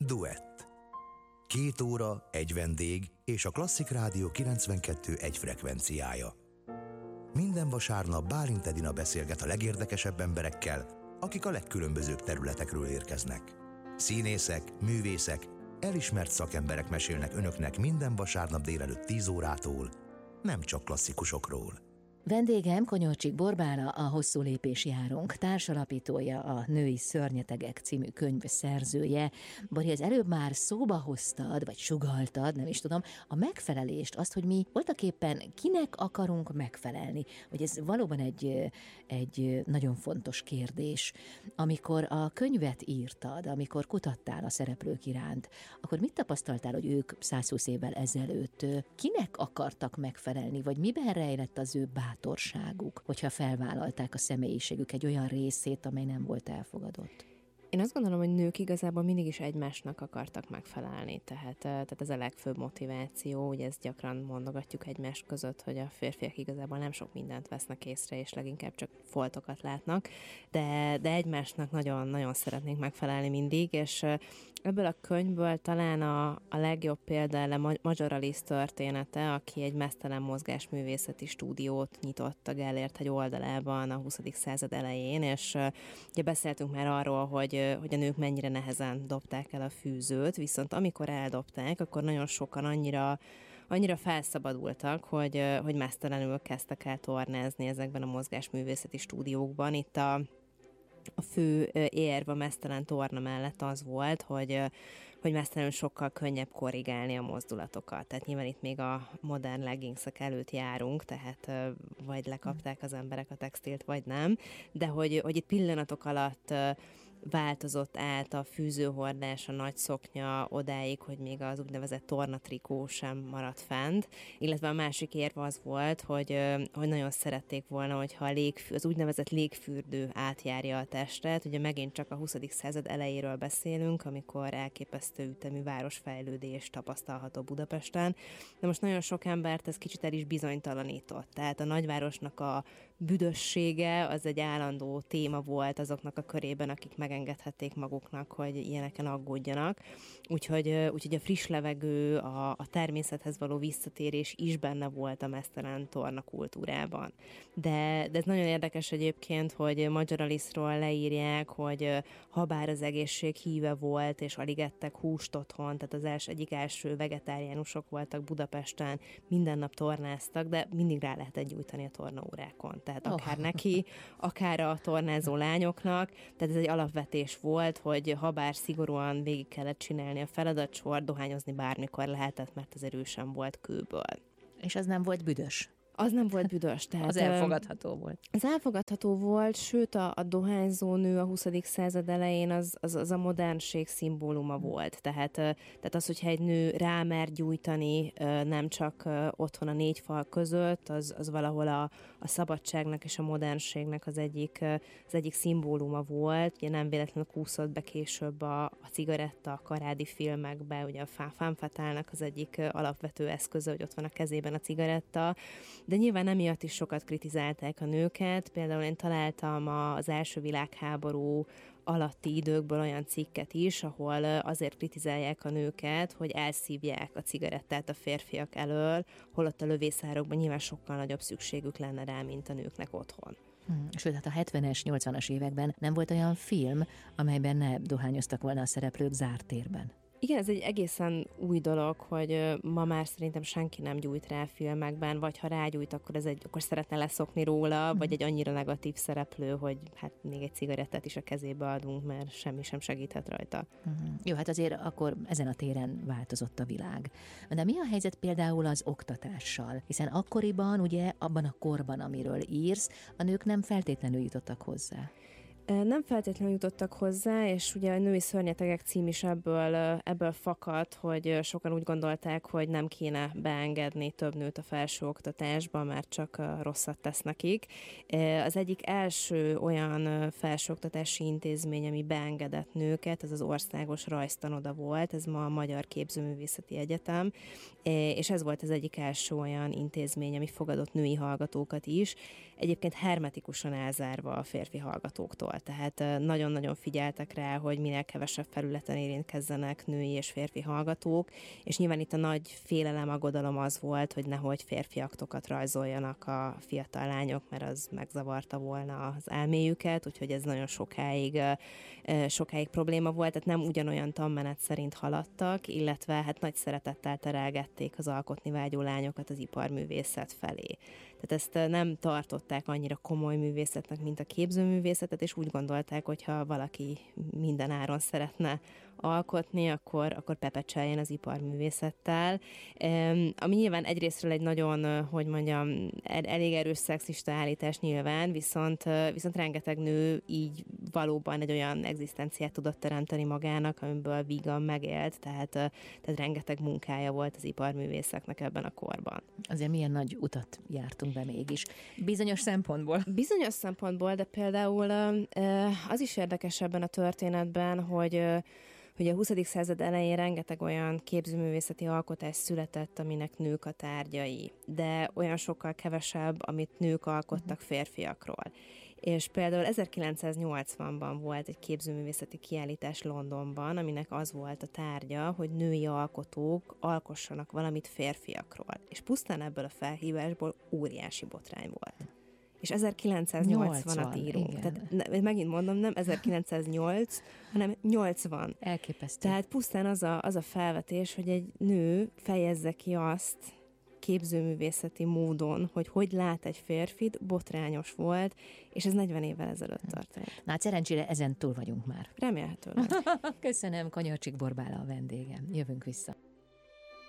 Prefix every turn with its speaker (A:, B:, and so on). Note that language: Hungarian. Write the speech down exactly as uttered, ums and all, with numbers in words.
A: Duett. Két óra, egy vendég és a Klasszik Rádió kilencvenkettő egy frekvenciája. Minden vasárnap Bálint Edina beszélget a legérdekesebb emberekkel, akik a legkülönbözőbb területekről érkeznek. Színészek, művészek, elismert szakemberek mesélnek önöknek minden vasárnap délelőtt tíz órától, nem csak klasszikusokról.
B: Vendégem Konyorcsik Borbála, a Hosszú lépés járunk társalapítója, a Női szörnyetegek című könyv szerzője. Bori, az előbb már szóba hoztad, vagy sugalltad, nem is tudom, a megfelelést, azt, hogy mi voltaképpen kinek akarunk megfelelni, hogy ez valóban egy, egy nagyon fontos kérdés. Amikor a könyvet írtad, amikor kutattál a szereplők iránt, akkor mit tapasztaltál, hogy ők százhúsz évvel ezelőtt kinek akartak megfelelni, vagy miben rejlett az ő bátorságuk, hogyha felvállalták a személyiségük egy olyan részét, amely nem volt elfogadott?
C: Én azt gondolom, hogy nők igazából mindig is egymásnak akartak megfelelni, tehát, tehát ez a legfőbb motiváció, ugye ezt gyakran mondogatjuk egymás között, hogy a férfiak igazából nem sok mindent vesznek észre, és leginkább csak foltokat látnak, de, de egymásnak nagyon-nagyon szeretnénk megfelelni mindig, és ebből a könyvből talán a, a legjobb példa a Magyar Alice története, aki egy meztelen mozgásművészeti stúdiót nyitott a Gellért-hegy oldalában a huszadik század elején, és ugye beszéltünk már arról, hogy hogy a nők mennyire nehezen dobták el a fűzőt, viszont amikor eldobták, akkor nagyon sokan annyira, annyira felszabadultak, hogy, hogy meztelenül kezdtek el tornázni ezekben a mozgásművészeti stúdiókban. Itt a A fő érv a meztelen torna mellett az volt, hogy, hogy meztelenül sokkal könnyebb korrigálni a mozdulatokat. Tehát nyilván itt még a modern leggingsek előtt járunk, tehát vagy lekapták az emberek a textilt, vagy nem, de hogy, hogy itt pillanatok alatt változott át a fűzőhordás, a nagy szoknya odáig, hogy még az úgynevezett tornatrikó sem maradt fent, illetve a másik érv az volt, hogy, hogy nagyon szerették volna, hogyha a légfű, az úgynevezett légfürdő átjárja a testet. Ugye megint csak a huszadik század elejéről beszélünk, amikor elképesztő ütemű városfejlődés tapasztalható Budapesten, de most nagyon sok embert ez kicsit el is bizonytalanított. Tehát a nagyvárosnak a büdössége az egy állandó téma volt azoknak a körében, akik megengedhették maguknak, hogy ilyeneken aggódjanak. Úgyhogy, úgyhogy a friss levegő, a, a természethez való visszatérés is benne volt a meztelen torna kultúrában. De, de ez nagyon érdekes egyébként, hogy Magyar Alice-ról leírják, hogy habár az egészség híve volt, és alig ettek húst otthon, tehát az els, egyik első vegetáriánusok voltak Budapesten, minden nap tornáztak, de mindig rá lehetett gyújtani a tornaórákon. Tehát akár oh. neki, akár a tornázó lányoknak, tehát ez egy alapvetés volt, hogy habár szigorúan végig kellett csinálni a feladatsort, dohányozni bármikor lehetett, mert az erősen volt kőből.
B: És az nem volt büdös?
C: Az nem volt büdös. Tehát
B: az elfogadható volt.
C: Az elfogadható volt, sőt a, a dohányzó nő a huszadik század elején az, az, az a modernség szimbóluma volt. Tehát, tehát az, hogyha egy nő rámer gyújtani nem csak otthon a négy fal között, az, az valahol a, a szabadságnak és a modernségnek az egyik, az egyik szimbóluma volt. Ugye nem véletlenül kúszott be később a, a cigaretta, a karádi filmekbe, ugye a femme fatale-nak az egyik alapvető eszköze, hogy ott van a kezében a cigaretta. De nyilván emiatt is sokat kritizálták a nőket. Például én találtam az első világháború alatti időkből olyan cikket is, ahol azért kritizálják a nőket, hogy elszívják a cigarettát a férfiak elől, holott a lövészárokban nyilván sokkal nagyobb szükségük lenne rá, mint a nőknek otthon.
B: Hmm. Sőt, hát a hetvenes, nyolcvanas években nem volt olyan film, amelyben ne dohányoztak volna a szereplők zárt térben.
C: Igen, ez egy egészen új dolog, hogy ma már szerintem senki nem gyújt rá filmekben, vagy ha rágyújt, akkor, ez egy, akkor szeretne leszokni róla, mm. vagy egy annyira negatív szereplő, hogy hát még egy cigarettát is a kezébe adunk, mert semmi sem segíthet rajta.
B: Mm. Jó, hát azért akkor ezen a téren változott a világ. De mi a helyzet például az oktatással? Hiszen akkoriban, ugye abban a korban, amiről írsz, a nők nem feltétlenül jutottak hozzá.
C: Nem feltétlenül jutottak hozzá, és ugye a Női szörnyetegek cím is ebből, ebből fakad, hogy sokan úgy gondolták, hogy nem kéne beengedni több nőt a felsőoktatásba, mert csak rosszat tesz nekik. Az egyik első olyan felsőoktatási intézmény, ami beengedett nőket, ez az Országos Rajztanoda volt, ez ma a Magyar Képzőművészeti Egyetem, és ez volt az egyik első olyan intézmény, ami fogadott női hallgatókat is, egyébként hermetikusan elzárva a férfi hallgatóktól. Tehát nagyon-nagyon figyeltek rá, hogy minél kevesebb felületen érintkezzenek női és férfi hallgatók, és nyilván itt a nagy félelem, aggodalom az volt, hogy nehogy férfi aktokat rajzoljanak a fiatal lányok, mert az megzavarta volna az elméjüket, úgyhogy ez nagyon sokáig, sokáig probléma volt, tehát nem ugyanolyan tanmenet szerint haladtak, illetve hát nagy szeretettel terelgették az alkotni vágyó lányokat az iparművészet felé. Tehát ezt nem tartották annyira komoly művészetnek, mint a képzőművészetet, és úgy gondolták, hogy ha valaki minden áron szeretne alkotni, akkor, akkor pepecseljen az iparművészettel. Ami nyilván egyrésztről egy nagyon, hogy mondjam, elég erős szexista állítás nyilván, viszont, viszont rengeteg nő így valóban egy olyan egzisztenciát tudott teremteni magának, amiből vígan megélt, tehát, tehát rengeteg munkája volt az iparművészeknek ebben a korban.
B: Azért milyen nagy utat jártunk be mégis. Bizonyos szempontból.
C: Bizonyos szempontból, de például az is érdekes ebben a történetben, hogy hogy a huszadik század elején rengeteg olyan képzőművészeti alkotás született, aminek nők a tárgyai, de olyan sokkal kevesebb, amit nők alkottak férfiakról. És például ezerkilencszáznyolcvanban volt egy képzőművészeti kiállítás Londonban, aminek az volt a tárgya, hogy női alkotók alkossanak valamit férfiakról. És pusztán ebből a felhívásból óriási botrány volt. És ezerkilencszáznyolcvanat írunk. Igen. Tehát ne, megint mondom, nem ezerkilencszáznyolc, hanem nyolcvan.
B: Elképesztő.
C: Tehát pusztán az a, az a felvetés, hogy egy nő fejezze ki azt képzőművészeti módon, hogy hogy lát egy férfit, botrányos volt, és ez negyven évvel ezelőtt történt.
B: Na, szerencsére ezen túl vagyunk már.
C: Remélhetőleg.
B: Köszönöm, Kanyarcsik Borbála a vendégem. Jövünk vissza.